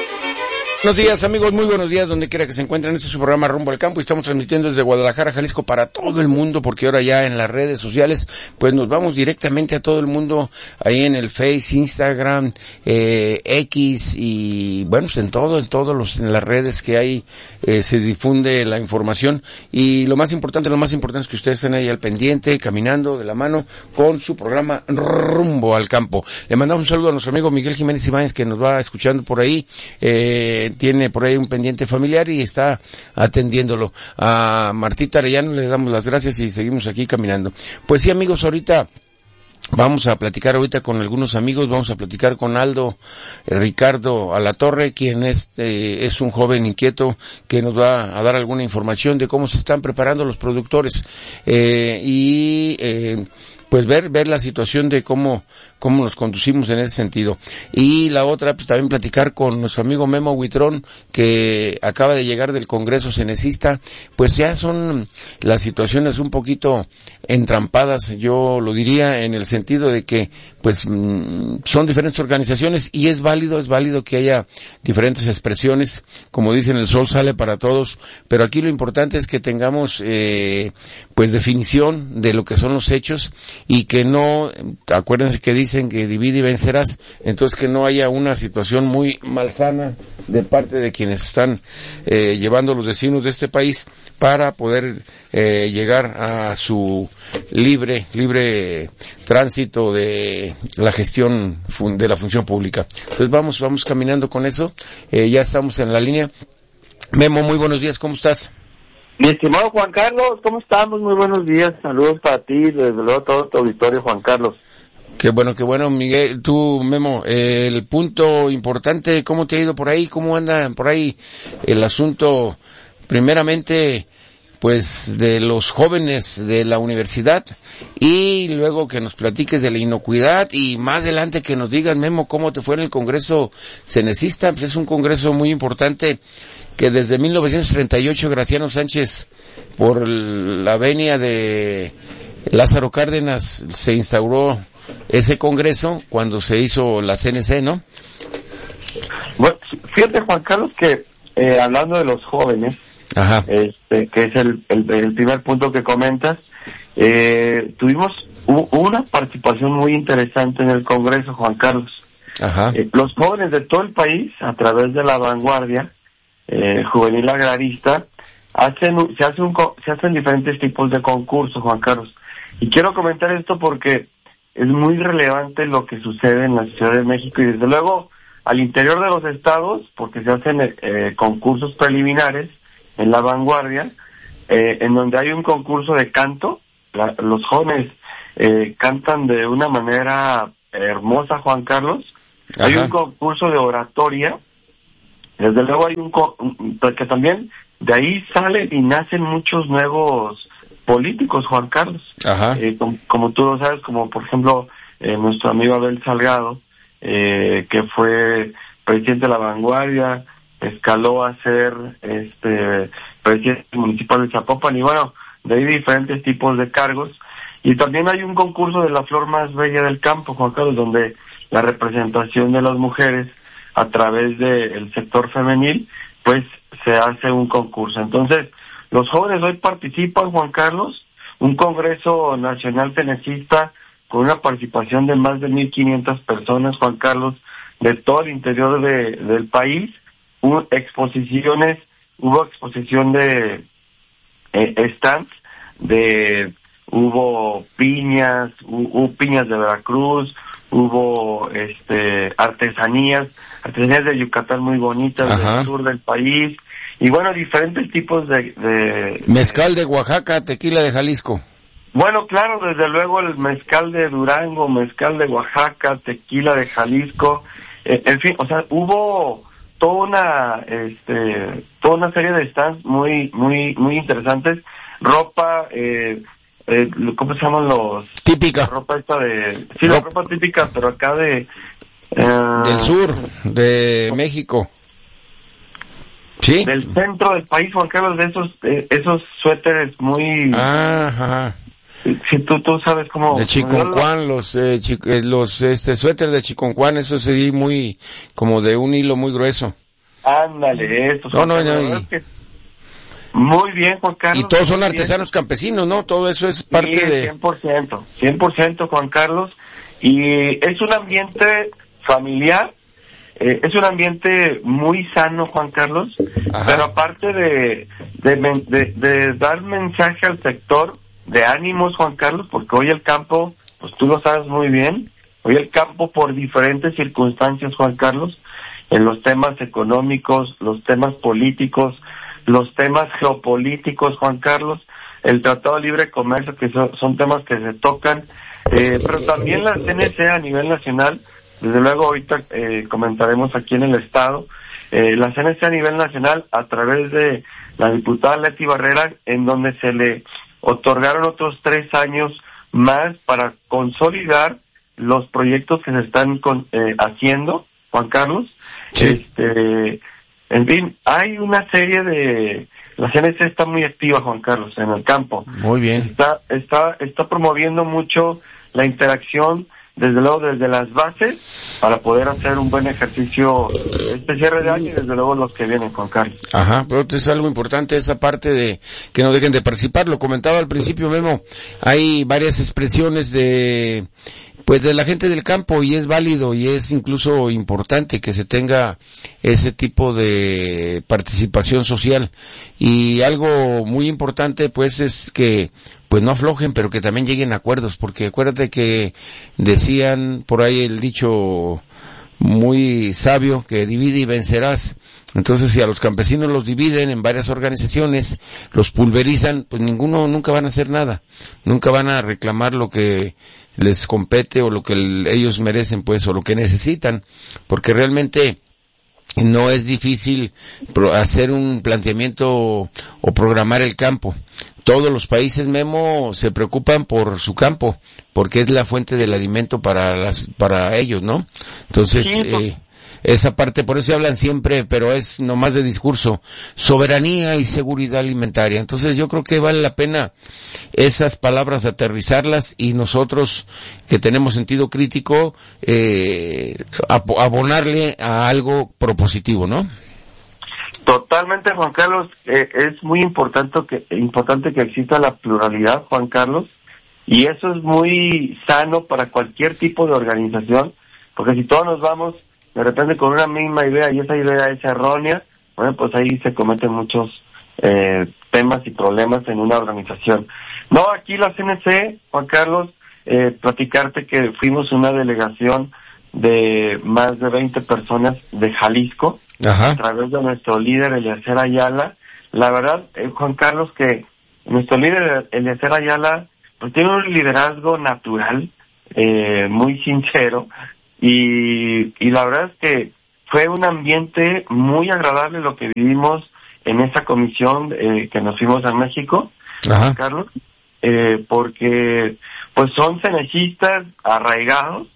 Buenos días, amigos, muy buenos días, donde quiera que se encuentren. Este es su programa Rumbo al Campo y estamos transmitiendo desde Guadalajara, Jalisco, para todo el mundo, porque ahora ya en las redes sociales, pues nos vamos directamente a todo el mundo, ahí en el Face, Instagram, X y, bueno, pues en las redes que hay, se difunde la información y lo más importante es que ustedes estén ahí al pendiente, caminando de la mano con su programa Rumbo al Campo. Le mandamos un saludo a nuestro amigo Miguel Jiménez Ibáñez, que nos va escuchando por ahí, tiene por ahí un pendiente familiar y está atendiéndolo. A Martita Arellano le damos las gracias y seguimos aquí caminando. Pues sí, amigos, ahorita vamos a platicar con algunos amigos, vamos a platicar con Aldo Ricardo Alatorre, quien es un joven inquieto que nos va a dar alguna información de cómo se están preparando los productores, pues ver la situación de cómo nos conducimos en ese sentido. Y la otra, pues también platicar con nuestro amigo Memo Huitrón, que acaba de llegar del Congreso Cenecista. Pues ya son las situaciones un poquito entrampadas, yo lo diría, en el sentido de que pues son diferentes organizaciones y es válido que haya diferentes expresiones. Como dicen, el sol sale para todos, pero aquí lo importante es que tengamos pues definición de lo que son los hechos y que no, acuérdense que dicen que divide y vencerás, entonces que no haya una situación muy malsana de parte de quienes están llevando los destinos de este país para poder llegar a su libre tránsito de la gestión de la función pública. Entonces vamos caminando con eso, ya estamos en la línea. Memo, muy buenos días, ¿cómo estás? Mi estimado Juan Carlos, ¿cómo estamos? Muy buenos días, saludos para ti, desde luego todo tu auditorio, Juan Carlos. Qué bueno, Miguel, tú, Memo, el punto importante, ¿cómo te ha ido por ahí? ¿Cómo anda por ahí el asunto, primeramente, pues, de los jóvenes de la universidad, y luego que nos platiques de la inocuidad, y más adelante que nos digas, Memo, cómo te fue en el Congreso Cenecista? Pues es un congreso muy importante que desde 1938 Graciano Sánchez, por la venia de Lázaro Cárdenas, se instauró ese congreso cuando se hizo la CNC, ¿no? Bueno, fíjate, Juan Carlos, que hablando de los jóvenes, ajá, que es el primer punto que comentas, tuvimos una participación muy interesante en el congreso, Juan Carlos. Ajá. Los jóvenes de todo el país, a través de la vanguardia juvenil agrarista, se hacen diferentes tipos de concursos, Juan Carlos. Y quiero comentar esto porque es muy relevante lo que sucede en la Ciudad de México y desde luego al interior de los estados, porque se hacen concursos preliminares en la vanguardia, en donde hay un concurso de canto. Los jóvenes cantan de una manera hermosa, Juan Carlos. Ajá. Hay un concurso de oratoria, desde luego hay porque también de ahí salen y nacen muchos nuevos políticos, Juan Carlos. Ajá. Como tú lo sabes, como por ejemplo nuestro amigo Abel Salgado, que fue presidente de la vanguardia, escaló a ser presidente municipal de Zapopan, y bueno, de ahí diferentes tipos de cargos. Y también hay un concurso de la flor más bella del campo, Juan Carlos, donde la representación de las mujeres a través del sector femenil, pues se hace un concurso. Entonces, los jóvenes hoy participan, Juan Carlos, un Congreso Nacional Cenecista con una participación de más de 1,500 personas, Juan Carlos, de todo el interior del país. Hubo exposición de stands, hubo piñas, hubo piñas de Veracruz, hubo artesanías de Yucatán muy bonitas. Ajá. Del sur del país, y bueno, diferentes tipos de mezcal de Oaxaca, tequila de Jalisco. Bueno, claro, desde luego el mezcal de Durango, mezcal de Oaxaca, tequila de Jalisco, en fin, o sea, hubo toda una serie de stands muy interesantes. Ropa, ¿cómo se llaman los? Típica. La ropa esta la ropa típica, pero acá del sur de México. ¿Sí? Del centro del país, Juan Carlos, de esos suéteres muy... Ajá. Si tú sabes cómo... De Chiconcuán, los suéteres de Chiconcuán, eso sí, muy, como de un hilo muy grueso. Ándale, estos. Muy bien, Juan Carlos. Y todos son artesanos campesinos, ¿no? Todo eso es parte sí, de... 100%, Juan Carlos. Y es un ambiente familiar, es un ambiente muy sano, Juan Carlos. Ajá. Pero aparte de dar mensaje al sector de ánimos, Juan Carlos, porque hoy el campo, pues tú lo sabes muy bien, hoy el campo por diferentes circunstancias, Juan Carlos, en los temas económicos, los temas políticos, los temas geopolíticos, Juan Carlos, el Tratado de Libre Comercio, que son temas que se tocan, pero también la CNC a nivel nacional, desde luego ahorita comentaremos aquí en el Estado, la CNC a nivel nacional a través de la diputada Leti Barrera, en donde se le otorgaron otros 3 años más para consolidar los proyectos que se están haciendo, Juan Carlos. Sí. En fin, hay una serie de... La CNC está muy activa, Juan Carlos, en el campo. Muy bien. Está promoviendo mucho la interacción, desde luego desde las bases, para poder hacer un buen ejercicio este cierre de año y desde luego los que vienen, Juan Carlos. Ajá, pero es algo importante esa parte de que no dejen de participar. Lo comentaba al principio, Memo, hay varias expresiones de la gente del campo y es válido y es incluso importante que se tenga ese tipo de participación social. Y algo muy importante pues es que pues no aflojen, pero que también lleguen a acuerdos, porque acuérdate que decían por ahí el dicho muy sabio que divide y vencerás. Entonces, si a los campesinos los dividen en varias organizaciones, los pulverizan, pues nunca van a hacer nada, nunca van a reclamar lo que les compete o lo que ellos merecen, pues, o lo que necesitan, porque realmente no es difícil hacer un planteamiento o programar el campo. Todos los países, Memo, se preocupan por su campo, porque es la fuente del alimento para ellos, ¿no? Entonces, sí, esa parte, por eso hablan siempre, pero es nomás de discurso, soberanía y seguridad alimentaria. Entonces yo creo que vale la pena esas palabras aterrizarlas y nosotros que tenemos sentido crítico, abonarle a algo propositivo, ¿no? Totalmente, Juan Carlos, es muy importante que exista la pluralidad, Juan Carlos, y eso es muy sano para cualquier tipo de organización, porque si todos nos vamos de repente con una misma idea y esa idea es errónea, bueno, pues ahí se cometen muchos temas y problemas en una organización. No, aquí la CNC, Juan Carlos, platicarte que fuimos una delegación de más de 20 personas de Jalisco, ajá, a través de nuestro líder Eliezer Ayala. La verdad, Juan Carlos, que nuestro líder Eliezer Ayala pues tiene un liderazgo natural, muy sincero, y la verdad es que fue un ambiente muy agradable lo que vivimos en esa comisión que nos fuimos a México, Juan Carlos, porque pues son cenecistas arraigados,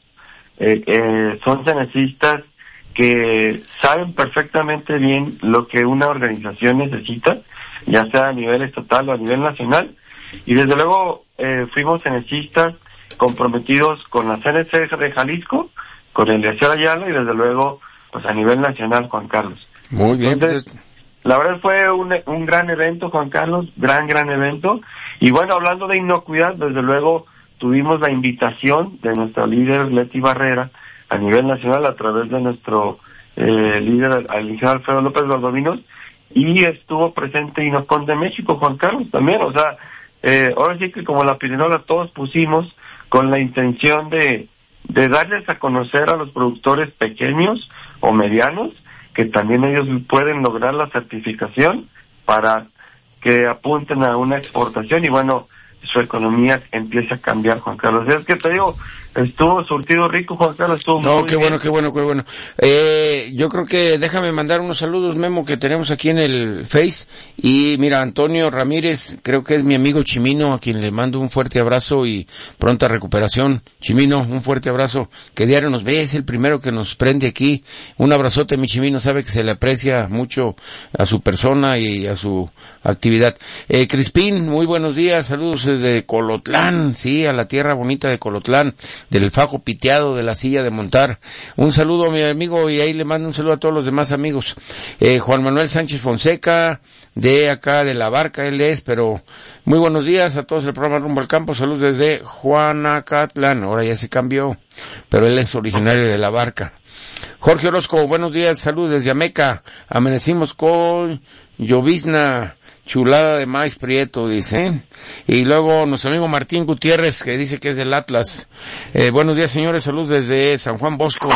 son cenecistas que saben perfectamente bien lo que una organización necesita, ya sea a nivel estatal o a nivel nacional, y desde luego fuimos cenecistas comprometidos con la CNC de Jalisco, con el Eliezer Ayala y desde luego pues a nivel nacional, Juan Carlos. Muy bien. Entonces, la verdad fue un gran evento, Juan Carlos, gran evento. Y bueno, hablando de inocuidad, desde luego tuvimos la invitación de nuestra líder Leti Barrera a nivel nacional a través de nuestro líder, el ingeniero Alfredo López Valdovinos, y estuvo presente Inocon de México, Juan Carlos, también. O sea, ahora sí que como la pirinola todos pusimos con la intención de darles a conocer a los productores pequeños o medianos, que también ellos pueden lograr la certificación para que apunten a una exportación y bueno, su economía empiece a cambiar, Juan Carlos. Es que te digo, estuvo surtido rico, Juan Carlos, estuvo muy qué bien. Qué bueno. Yo creo que déjame mandar unos saludos, Memo, que tenemos aquí en el Face. Y mira, Antonio Ramírez, creo que es mi amigo Chimino, a quien le mando un fuerte abrazo y pronta recuperación. Chimino, un fuerte abrazo, que diario nos ve, es el primero que nos prende aquí. Un abrazote, mi Chimino, sabe que se le aprecia mucho a su persona y a su actividad. Crispín, muy buenos días, saludos desde Colotlán, sí, a la tierra bonita de Colotlán. del fajo piteado, de la silla de montar. Un saludo a mi amigo y ahí le mando un saludo a todos los demás amigos. Juan Manuel Sánchez Fonseca, de acá de La Barca, él es, pero muy buenos días a todos el programa Rumbo al Campo, saludos desde Juanacatlán, ahora ya se cambió, pero él es originario de La Barca. Jorge Orozco, buenos días, saludos desde Ameca, amanecimos con llovizna, chulada de maíz prieto, dice. Y luego nuestro amigo Martín Gutiérrez, que dice que es del Atlas. Buenos días, señores, saludos desde San Juan Bosco.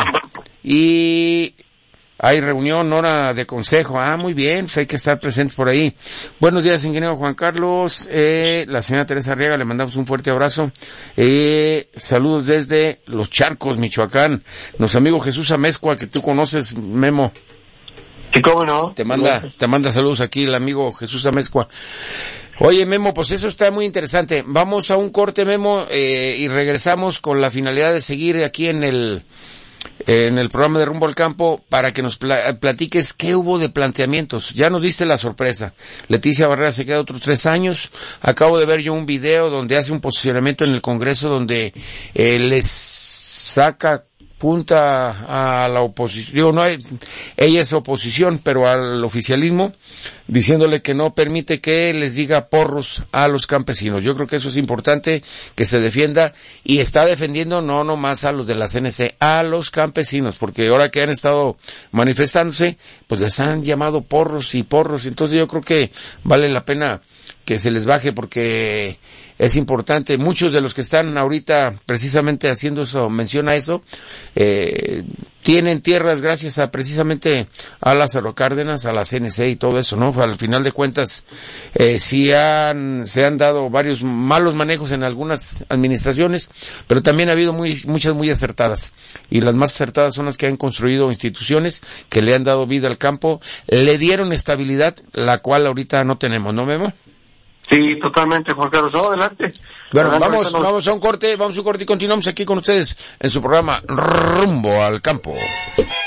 Y hay reunión, hora de consejo. Muy bien, pues hay que estar presentes por ahí. Buenos días, ingeniero Juan Carlos. La señora Teresa Arriaga, le mandamos un fuerte abrazo. Saludos desde Los Charcos, Michoacán. Nuestro amigo Jesús Amezcua, que tú conoces, Memo. Sí, cómo no. Te manda saludos aquí el amigo Jesús Amezcua. Oye, Memo, pues eso está muy interesante. Vamos a un corte, Memo, y regresamos con la finalidad de seguir aquí en el programa de Rumbo al Campo para que nos platiques qué hubo de planteamientos. Ya nos diste la sorpresa. Leticia Barrera se queda otros 3 años. Acabo de ver yo un video donde hace un posicionamiento en el Congreso donde les saca punta a la oposición, ella es oposición, pero al oficialismo, diciéndole que no permite que les diga porros a los campesinos. Yo creo que eso es importante, que se defienda, y está defendiendo no nomás a los de la CNC, a los campesinos, porque ahora que han estado manifestándose, pues les han llamado porros y porros, entonces yo creo que vale la pena que se les baje porque es importante. Muchos de los que están ahorita precisamente haciendo eso, menciona eso, tienen tierras gracias a precisamente a Lázaro Cárdenas, a la CNC y todo eso, ¿no? Al final de cuentas, se han dado varios malos manejos en algunas administraciones, pero también ha habido muchas muy acertadas. Y las más acertadas son las que han construido instituciones que le han dado vida al campo, le dieron estabilidad, la cual ahorita no tenemos, ¿no, Memo? Sí, totalmente, Juan Carlos. Adelante. Bueno, vamos a un corte y continuamos aquí con ustedes en su programa Rumbo al Campo.